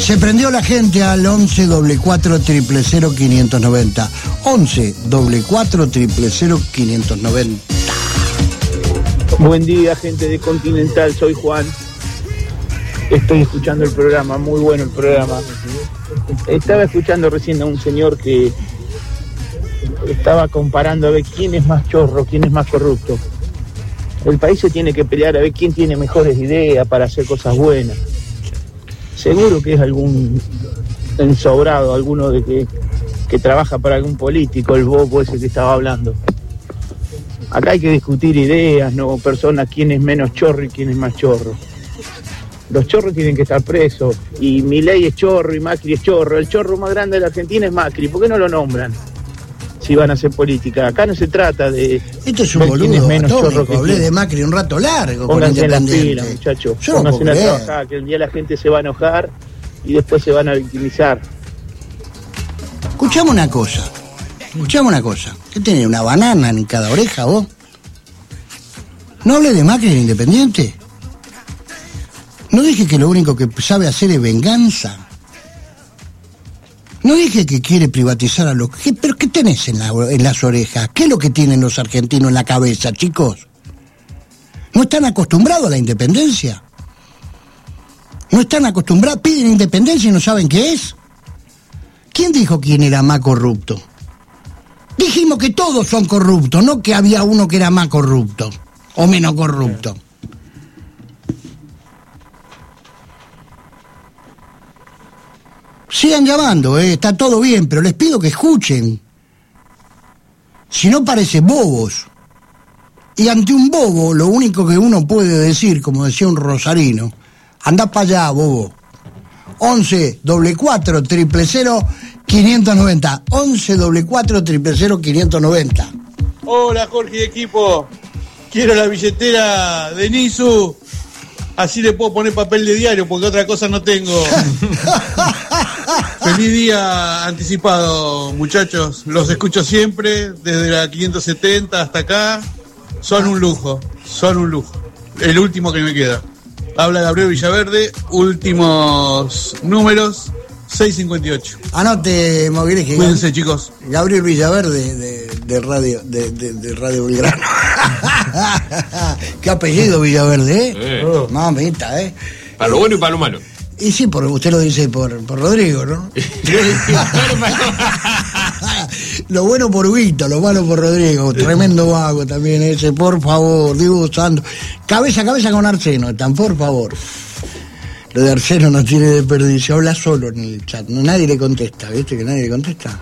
Se prendió la gente al 11 44 000 590. 11 44 000 590. Buen día, gente de Continental, soy Juan. Estoy escuchando el programa, muy bueno el programa. Estaba escuchando recién a un señor que estaba comparando a ver quién es más chorro, quién es más corrupto. El país se tiene que pelear a ver quién tiene mejores ideas para hacer cosas buenas. Seguro que es algún ensobrado, alguno de que trabaja para algún político, el bobo ese que estaba hablando. Acá hay que discutir ideas, no personas, quién es menos chorro y quién es más chorro. Los chorros tienen que estar presos, y Milei es chorro y Macri es chorro. El chorro más grande de la Argentina es Macri, ¿por qué no lo nombran? Si van a hacer política. Acá no se trata de... Esto es un boludo menos chorro que hablé de Macri un rato largo. Pónganse en las pilas, muchachos. Pónganse a trabajar, que el día la gente se va a enojar y después se van a victimizar. Escuchame una cosa. ¿Qué tiene, una banana en cada oreja vos? ¿No hablé de Macri en Independiente? ¿No dije que lo único que sabe hacer es venganza? No dije que quiere privatizar a los... ¿Pero qué tenés en las orejas? ¿Qué es lo que tienen los argentinos en la cabeza, chicos? ¿No están acostumbrados a la independencia? ¿No están acostumbrados? ¿Piden independencia y no saben qué es? ¿Quién dijo quién era más corrupto? Dijimos que todos son corruptos, no que había uno que era más corrupto o menos corrupto. Sigan llamando, está todo bien, pero les pido que escuchen. Si no parecen bobos. Y ante un bobo, lo único que uno puede decir, como decía un rosarino, andá para allá, bobo. 11 44 000 590. 11 44 000 590. Hola, Jorge y equipo. Quiero la billetera de Nisu. Así le puedo poner papel de diario, porque otra cosa no tengo. Feliz día anticipado, muchachos. Los escucho siempre, desde la 570 hasta acá. Son un lujo. El último que me queda. Habla Gabriel Villaverde, últimos números, 658. Anote, Mogherini. Cuídense, chicos. Gabriel Villaverde de Radio Belgrano. Qué apellido Villaverde, Mamita, Para lo bueno y para lo malo. Y sí, usted lo dice por Rodrigo, ¿no? Lo bueno por Huguito, lo malo por Rodrigo. Tremendo vago también ese, por favor, Dios santo. Cabeza a cabeza con Arseno, por favor. Lo de Arseno no tiene desperdicio, habla solo en el chat, nadie le contesta, ¿viste que nadie le contesta?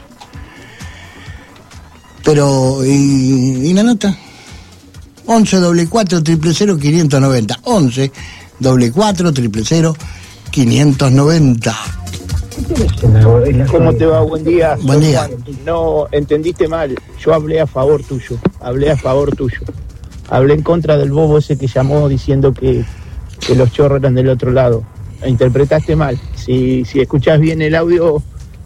Pero, ¿y la nota? 11 44 000 590. 11 44 000 590. ¿Cómo te va? Buen día. Buen día. No, entendiste mal. Yo hablé a favor tuyo. Hablé en contra del bobo ese que llamó diciendo que los chorros eran del otro lado. Interpretaste mal. Si escuchás bien el audio,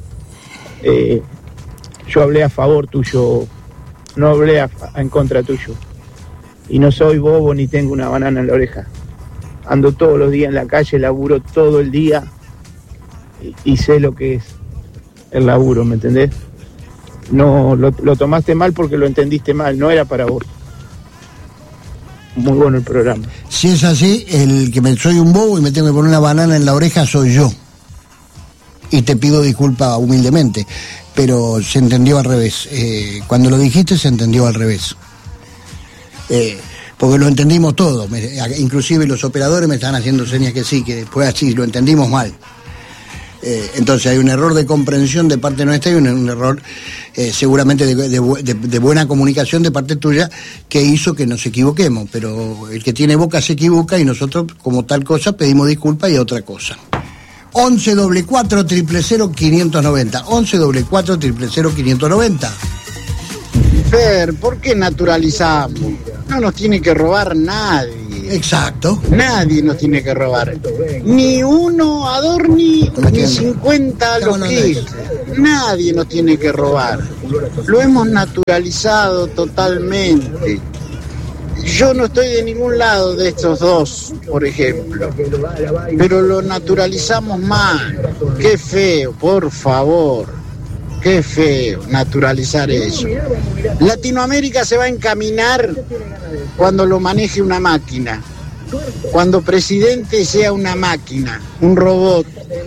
yo hablé a favor tuyo. No hablé en contra tuyo. Y no soy bobo ni tengo una banana en la oreja. Ando todos los días en la calle, laburo todo el día y sé lo que es el laburo, ¿me entendés? No, lo tomaste mal porque lo entendiste mal, no era para vos. Muy bueno el programa. Si es así, el que soy un bobo y me tengo que poner una banana en la oreja soy yo. Y te pido disculpas humildemente, pero se entendió al revés. Cuando lo dijiste se entendió al revés. Porque lo entendimos todo, inclusive los operadores me estaban haciendo señas que sí, que fue así, lo entendimos mal. Entonces hay un error de comprensión de parte nuestra y un error seguramente de buena comunicación de parte tuya que hizo que nos equivoquemos, pero el que tiene boca se equivoca y nosotros como tal cosa pedimos disculpas y otra cosa. 11 44 000 590. 11 44 000 590. Fer, ¿por qué naturalizamos? No nos tiene que robar nadie. Exacto. Nadie nos tiene que robar. Ni uno Adorni, ni 50 los Kirchner. Nadie nos tiene que robar. Lo hemos naturalizado totalmente. Yo no estoy de ningún lado de estos dos, por ejemplo, pero lo naturalizamos mal. Qué feo, por favor, qué feo naturalizar eso. Latinoamérica se va a encaminar cuando lo maneje una máquina, cuando presidente sea una máquina, un robot.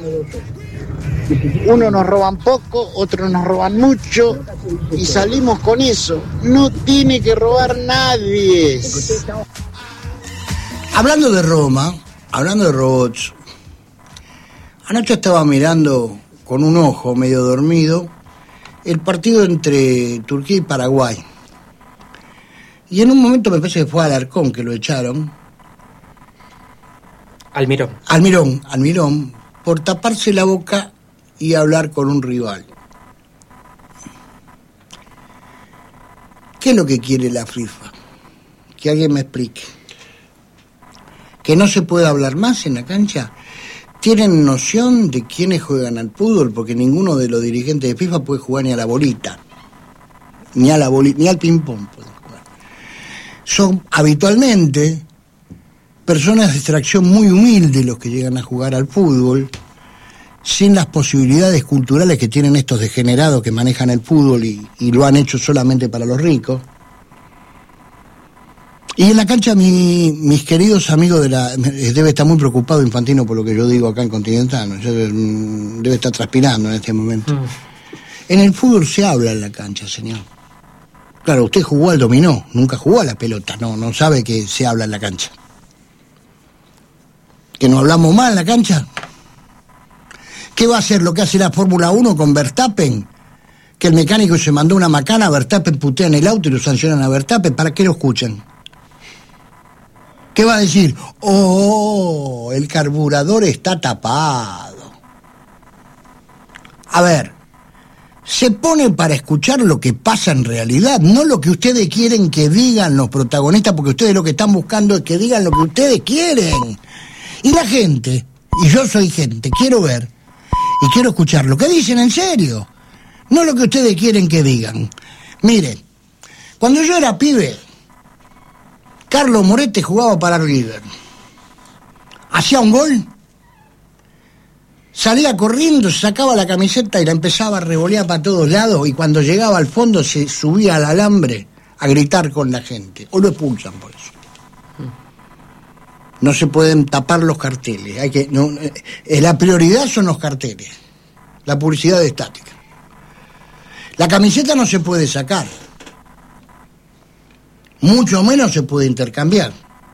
Unos nos roban poco, otros nos roban mucho y salimos con eso. No tiene que robar nadie. Hablando de Roma, hablando de robots, anoche estaba mirando con un ojo medio dormido el partido entre Turquía y Paraguay. Y en un momento me parece que fue Alarcón que lo echaron. Almirón, por taparse la boca y hablar con un rival. ¿Qué es lo que quiere la FIFA? Que alguien me explique. ¿Que no se puede hablar más en la cancha? ¿Tienen noción de quiénes juegan al fútbol? Porque ninguno de los dirigentes de FIFA puede jugar ni a la bolita, ni al ping-pong pueden jugar. Son habitualmente personas de extracción muy humilde los que llegan a jugar al fútbol, sin las posibilidades culturales que tienen estos degenerados que manejan el fútbol y lo han hecho solamente para los ricos. Y en la cancha mis queridos amigos debe estar muy preocupado Infantino por lo que yo digo acá en Continental, ¿no? Debe estar transpirando en este momento. En el fútbol se habla en la cancha, señor. Claro, usted jugó al dominó, nunca jugó a la pelota, no sabe que se habla en la cancha. ¿Que no hablamos mal en la cancha? ¿Qué va a hacer lo que hace la Fórmula 1 con Verstappen? Que el mecánico se mandó una macana, Verstappen putea en el auto y lo sancionan a Verstappen. ¿Para qué lo escuchan? ¿Qué va a decir? ¡Oh! El carburador está tapado. A ver, se pone para escuchar lo que pasa en realidad, no lo que ustedes quieren que digan los protagonistas, porque ustedes lo que están buscando es que digan lo que ustedes quieren. Y la gente, y yo soy gente, quiero ver y quiero escuchar lo que dicen en serio, no lo que ustedes quieren que digan. Miren, cuando yo era pibe, Carlos Morete jugaba para River. Hacía un gol, salía corriendo, se sacaba la camiseta y la empezaba a revolear para todos lados, y cuando llegaba al fondo se subía al alambre a gritar con la gente. O lo expulsan por eso. No se pueden tapar los carteles. La prioridad son los carteles. La publicidad estática. La camiseta no se puede sacar. Mucho menos se puede intercambiar.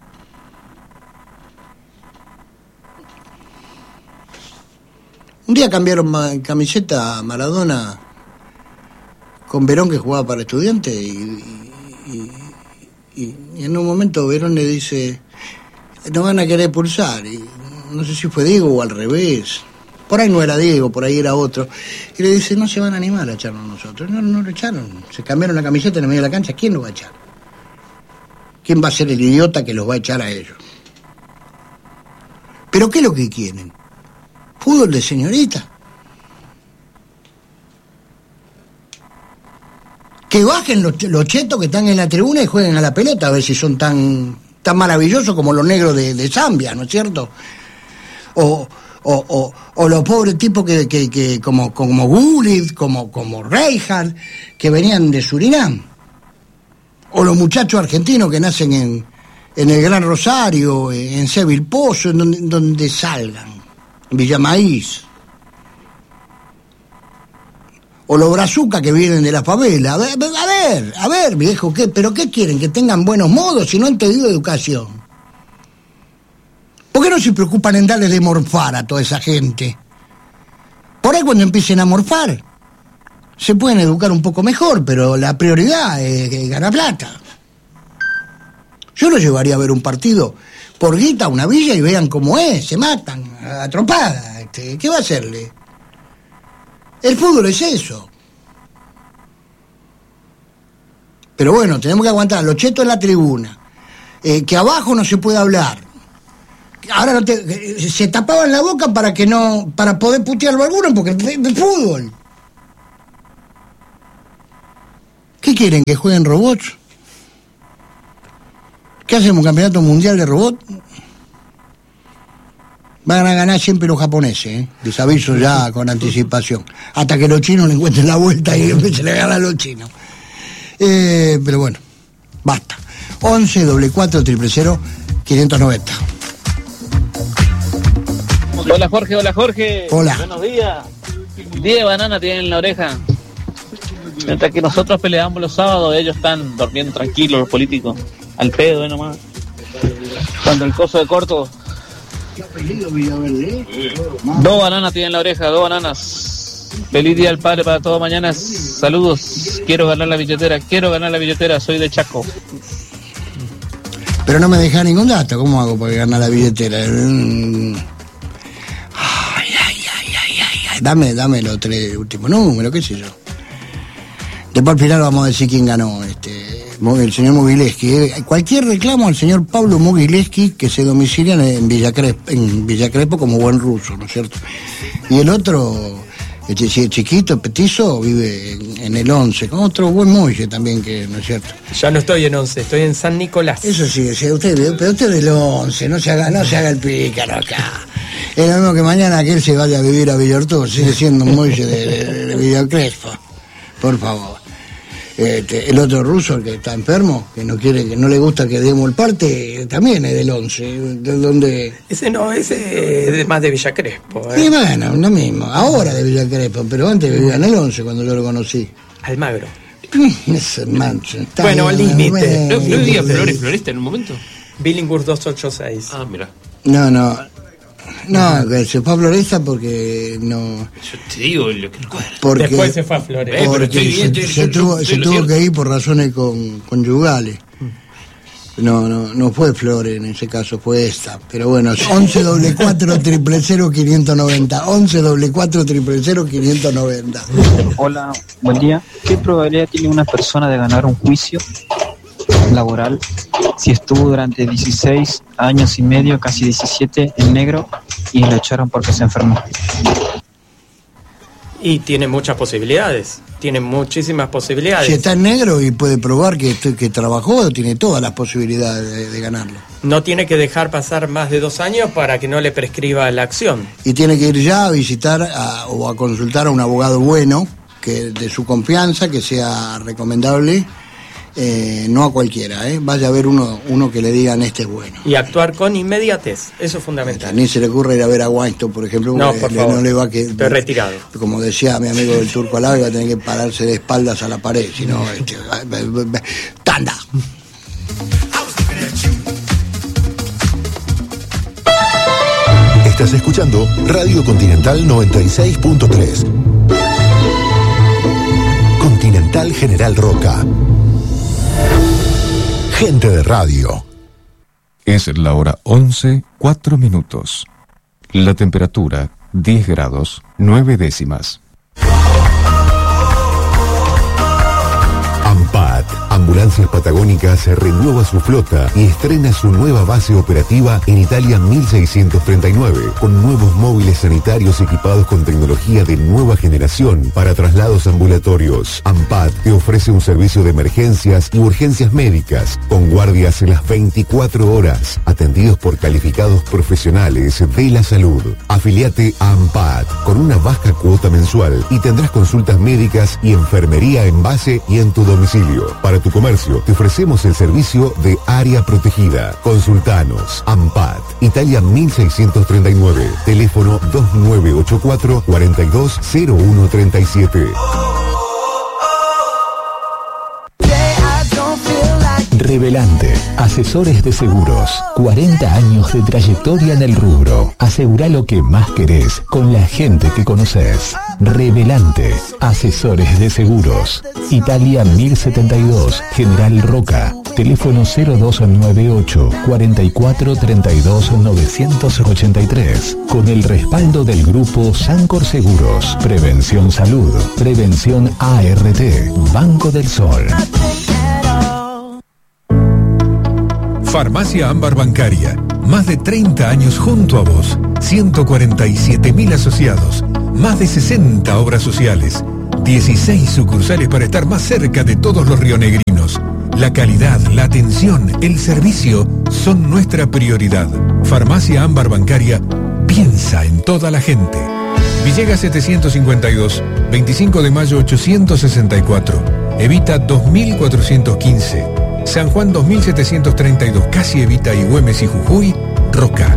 Un día cambiaron camiseta a Maradona con Verón, que jugaba para Estudiantes, y en un momento Verón le dice: no van a querer pulsar, y no sé si fue Diego o al revés, por ahí no era Diego, por ahí era otro, y le dice: no se van a animar a echarnos a nosotros. No lo echaron, se cambiaron la camiseta en el medio de la cancha. ¿Quién lo va a echar? ¿Quién va a ser el idiota que los va a echar a ellos? ¿Pero qué es lo que quieren? ¿Fútbol de señorita? Que bajen los chetos que están en la tribuna y jueguen a la pelota, a ver si son tan maravillosos como los negros de Zambia, ¿no es cierto? O los pobres tipos que como Gullit, como Reinhardt, que venían de Surinam. O los muchachos argentinos que nacen en el Gran Rosario, en Seville Pozo, en donde salgan, en Villa Maíz. O los brazucas que vienen de la favela. A ver, viejo, ¿pero qué quieren? ¿Que tengan buenos modos si no han tenido educación? ¿Por qué no se preocupan en darle de morfar a toda esa gente? Por ahí cuando empiecen a morfar, se pueden educar un poco mejor, pero la prioridad es ganar plata. Yo los llevaría a ver un partido por guita a una villa y vean cómo es, se matan a trompadas. ¿Qué va a hacerle? El fútbol es eso. Pero bueno, tenemos que aguantar los chetos en la tribuna, que abajo no se puede hablar. Ahora se tapaban la boca para poder putearlo a alguno, porque el fútbol. ¿Qué quieren? ¿Que jueguen robots? ¿Qué hacemos? ¿Un campeonato mundial de robot? Van a ganar siempre los japoneses, les aviso ya con anticipación. Hasta que los chinos le encuentren la vuelta y se le gana a los chinos. Pero bueno, basta. 11 44 000 590. Hola Jorge. Hola. Buenos días. 10 bananas tienen en la oreja. Mientras que nosotros peleamos los sábados, ellos están durmiendo tranquilos, los políticos. Al pedo, nomás. Cuando el coso de corto. 2 bananas tienen en la oreja, 2 bananas. Feliz día al padre para todos mañana. Saludos. Quiero ganar la billetera. Soy de Chaco. Pero no me deja ningún dato. ¿Cómo hago para ganar la billetera? Dame los 3 últimos números, qué sé yo. Después al final vamos a decir quién ganó. El señor Mogileski. Cualquier reclamo al señor Pablo Mogileski, que se domicilia en Villa Crespo como buen ruso, ¿no es cierto? Y el otro, chiquito, petizo, vive en el 11, con otro buen muelle también, que no es cierto. Ya no estoy en 11, estoy en San Nicolás. Eso sí, pero usted del 11, no se haga el pícaro acá. Es lo mismo que mañana aquel se vaya a vivir a Villortú, sigue siendo un muelle de Villa Crespo, por favor. El otro ruso, el que está enfermo, que no le gusta que demos el parte, también es del 11, de donde... Ese es más de Villa Crespo. Y bueno, lo mismo, ahora de Villa Crespo, pero antes vivía en el 11 cuando yo lo conocí. Almagro. Ese mancho. Bueno, al límite. ¿No vivía Flores Floresta en un momento? Billinghurst 286. Ah, mira. No, que se fue a Floresta porque no... Yo te digo lo que cuadra. Porque, después se fue a Floresta. Porque se tuvo que ir por razones conyugales. No fue Flores en ese caso, fue esta. Pero bueno, 11 44 000 590. 11 44 000 590. Hola, buen día. ¿Qué probabilidad tiene una persona de ganar un juicio laboral si estuvo durante 16 años y medio, casi 17, en negro y lo echaron porque se enfermó? Y tiene muchas posibilidades, tiene muchísimas posibilidades. Si está en negro y puede probar que trabajó, tiene todas las posibilidades de ganarlo. No tiene que dejar pasar más de 2 años para que no le prescriba la acción. Y tiene que ir ya a visitar o a consultar a un abogado bueno, que de su confianza, que sea recomendable. No a cualquiera, vaya a ver uno que le digan este es bueno. Y actuar con inmediatez, eso es fundamental. Ni se le ocurre ir a ver a Weinstein, por ejemplo, no, por favor. No le va que estoy retirado. Como decía mi amigo del Turco Alave, va a tener que pararse de espaldas a la pared, si no, ¡tanda! Estás escuchando Radio Continental 96.3. Continental General Roca. Gente de radio. Es la hora 11:04. La temperatura 10 grados 9 décimas. AMPAT, Ambulancias Patagónicas, renueva su flota y estrena su nueva base operativa en Italia 1639, con nuevos móviles sanitarios equipados con tecnología de nueva generación para traslados ambulatorios. AMPAT te ofrece un servicio de emergencias y urgencias médicas, con guardias en las 24 horas, atendidos por calificados profesionales de la salud. Afiliate a AMPAT con una baja cuota mensual y tendrás consultas médicas y enfermería en base y en tu domicilio. Para tu comercio, te ofrecemos el servicio de área protegida. Consultanos. AMPAT, Italia 1639. Teléfono 2984 420137. Revelante, asesores de seguros, 40 años de trayectoria en el rubro. Asegura lo que más querés con la gente que conoces. Revelante, asesores de seguros. Italia 1072, General Roca. Teléfono 0298 44 32 983. Con el respaldo del grupo Sancor Seguros. Prevención Salud. Prevención ART. Banco del Sol. Farmacia Ámbar Bancaria, más de 30 años junto a vos, 147.000 asociados, más de 60 obras sociales, 16 sucursales para estar más cerca de todos los rionegrinos. La calidad, la atención, el servicio son nuestra prioridad. Farmacia Ámbar Bancaria piensa en toda la gente. Villegas 752, 25 de mayo 864, Evita 2415, San Juan 2732, casi Evita y Güemes y Jujuy, Roca.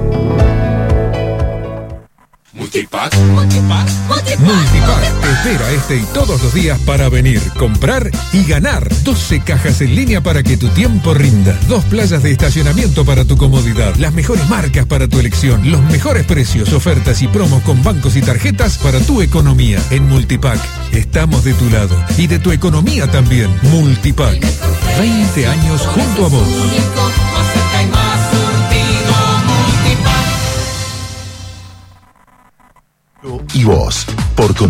Multipack. Multipack te espera este y todos los días para venir, comprar y ganar. 12 cajas en línea para que tu tiempo rinda. 2 playas de estacionamiento para tu comodidad. Las mejores marcas para tu elección. Los mejores precios, ofertas y promos con bancos y tarjetas para tu economía. En Multipack estamos de tu lado y de tu economía también. Multipack. 20 años junto a vos. Y vos, por